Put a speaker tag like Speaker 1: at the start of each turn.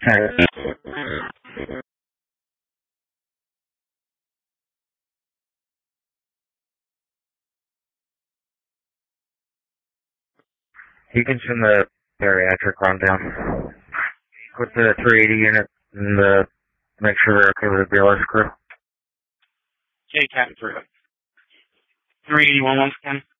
Speaker 1: You can send the bariatric rundown. Put the 380 unit and make sure they're okay with the BLS crew.
Speaker 2: Okay, Captain 381 once again.